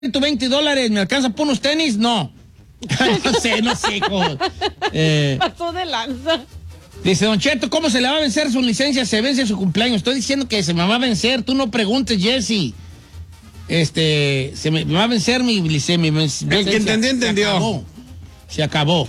$120, ¿me alcanza por unos tenis? No. no sé, hijo. Pasó de lanza. Dice, Don Cheto, ¿cómo se le va a vencer su licencia? Se vence su cumpleaños. Estoy diciendo que se me va a vencer. Tú no preguntes, Jesse. Me va a vencer mi licencia. El que entendió. Se acabó.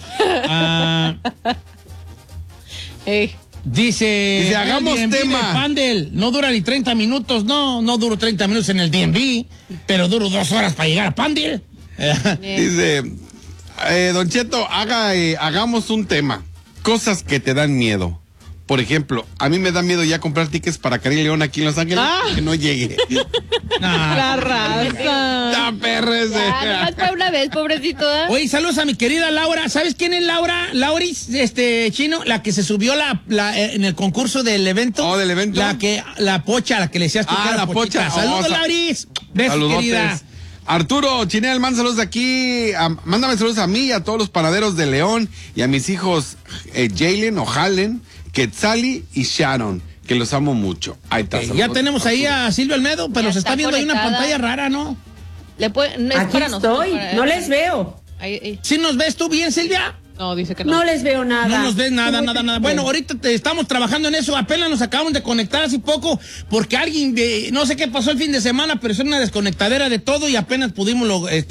Dice, hagamos tema. Pandel, no dura ni 30 minutos. No duro 30 minutos en el DMV, pero duro 2 horas para llegar a Pandel. Dice, Don Cheto, hagamos un tema. Cosas que te dan miedo. Por ejemplo, a mí me da miedo ya comprar tickets para Cari León aquí en Los Ángeles, que no llegue. La raza. Perres. Nomás para una vez, pobrecito. Oye, saludos a mi querida Laura. ¿Sabes quién es Laura? Lauris, Chino, la que se subió en el concurso del evento. Oh, del evento. La pocha, la que le decías tú que era la pocha. Saludos, Lauris. Besos, saludotes. querida. Arturo Chinel, manda saludos de aquí. Mándame saludos a mí y a todos los panaderos de León y a mis hijos Jalen o Halen, Quetzali y Sharon, que los amo mucho. Ahí está. Ya tenemos ahí a Silvia Almedo, pero Ya se está viendo conectada. Ahí una pantalla rara, ¿no? No es Aquí para nosotros, estoy, no les veo. ¿Sí nos ves tú bien, Silvia? No, dice que no. No les veo nada. No nos ves nada. Bueno, ahorita estamos trabajando en eso. Apenas nos acabamos de conectar hace poco porque alguien, no sé qué pasó el fin de semana, pero es una desconectadera de todo y apenas pudimos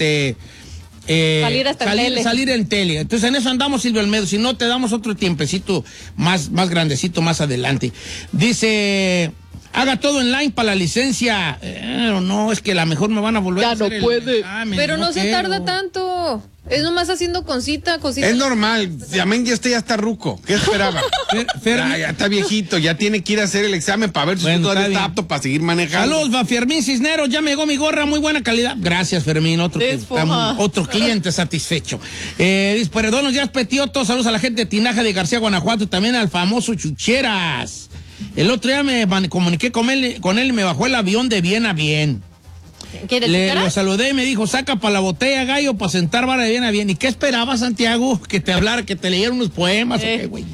salir en tele. Entonces en eso andamos, Silvio Almedo. Si no, te damos otro tiempecito más grandecito más adelante. Dice, haga todo online para la licencia. No, es que a lo mejor me van a volver a hacer no puede. el examen. Pero no se quiero. tarda tanto. Es nomás haciendo cosita. Es normal. También ya está ruco. ¿Qué esperaba? Ya está viejito. Ya tiene que ir a hacer el examen para ver si todavía está apto para seguir manejando. Saludos, va Fermín Cisneros. Ya me llegó mi gorra, muy buena calidad. Gracias, Fermín. Otro cliente satisfecho. Dice, buenos días, Petioto. Saludos a la gente de Tinaja de García, Guanajuato. Y también al famoso Chucheras. El otro día me comuniqué con él y me bajó el avión de bien a bien. Lo saludé y me dijo, saca para la botella, gallo, para sentar vara de bien a bien. ¿Y qué esperaba, Santiago? Que te hablara, que te leyera unos poemas. ¿O qué, güey?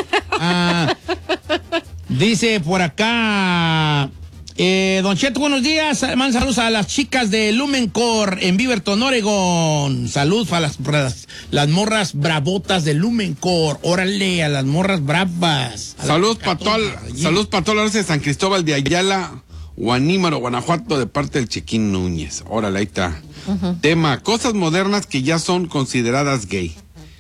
Dice por acá, Don Cheto, buenos días. Manda saludos a las chicas de Lumencore en Beaverton, Oregon. Saludos para las morras bravotas de Lumencore. Órale, a las morras bravas. Saludos para toda la raza de San Cristóbal de Ayala, Guanímaro, Guanajuato, de parte del Chequín Núñez. Órale, ahí está. Tema, cosas modernas que ya son consideradas gay.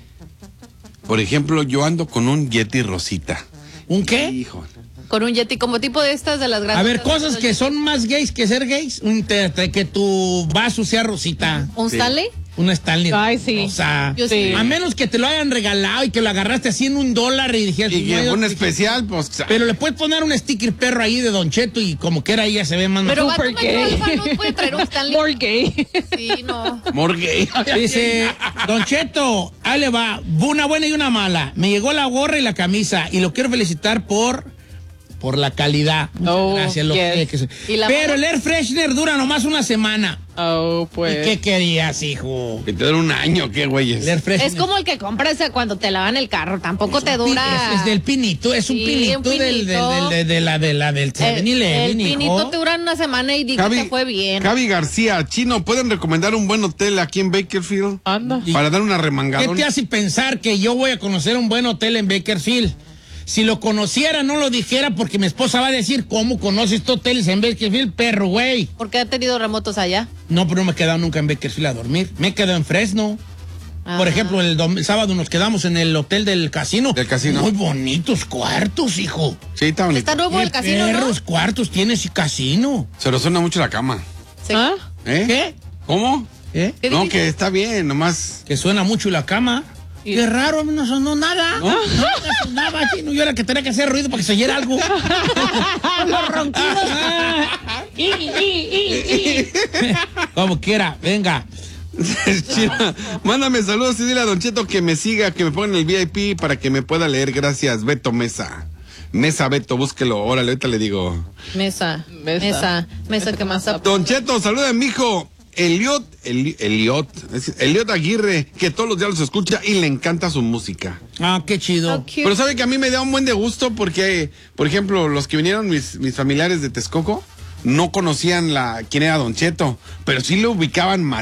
Por ejemplo, yo ando con un Yeti rosita. ¿Un qué? Híjole. Con un Yeti, como tipo de estas de las grandes. A ver, cosas que son más gays que ser gays. Que tu vaso sea rosita. ¿Un Stanley? Una Stanley. Ay, sí. Rosa. Yo sí. A menos que te lo hayan regalado y que lo agarraste así en $1 y dijeras... Y que un especial, pues... Pero le puedes poner un sticker perro ahí de Don Cheto y como que era ella se ve más... Pero Super Batman gay. Alfa no puede traer un Stanley. More gay. Sí, no. More gay. Dice, Don Cheto, ahí le va, una buena y una mala. Me llegó la gorra y la camisa y lo quiero felicitar por la calidad. Gracias. Yes. Pero el air freshener dura nomás una semana. Oh, ¿Y pues. qué querías, hijo? Que te den un año, ¿qué, güeyes? El air freshener. Es como el que compras cuando te lavan el carro. Tampoco te dura. Es del pinito, es un Sí, pinito, un pinito. del 7-Eleven, El pinito hijo. te dura una semana y dijo que fue bien. Javi García, Chino, ¿pueden recomendar un buen hotel aquí en Bakersfield? Anda. Para dar una ¿Qué remangadona. te hace pensar que yo voy a conocer un buen hotel en Bakersfield? Si lo conociera, no lo dijera porque mi esposa va a decir, ¿cómo conoces estos hoteles en Bakersfield, perro, güey? Porque ha tenido remotos allá. No, pero no me he quedado nunca en Bakersfield a dormir. Me he quedado en Fresno. Por ejemplo, el sábado nos quedamos en el hotel del casino. Del casino. Muy bonitos cuartos, hijo. Sí, está bonito. Está nuevo el casino, ¿no? Perros cuartos tienes y casino. Se lo suena mucho la cama. Sí. ¿Ah? ¿Eh? ¿Qué? ¿Cómo? ¿Eh? ¿Qué No, dijiste? que está bien, nomás. Que suena mucho la cama. Qué raro, no sonó nada. No sonaba, chino. Yo era que tenía que hacer ruido para que se oyera algo. Los ronquidos. Como quiera, venga. Chino, mándame saludos y dile a Don Cheto que me siga, que me ponga en el VIP para que me pueda leer. Gracias, Beto Mesa. Mesa Beto, búsquelo. Órale, ahorita le digo. Mesa, ¿qué más? Don Cheto, saluda a mi hijo Eliot Aguirre, que todos los días los escucha y le encanta su música. Ah, qué chido. Oh, cute. Pero sabe que a mí me da un buen de gusto porque, por ejemplo, los que vinieron mis familiares de Texcoco, no conocían quién era Don Cheto, pero sí lo ubicaban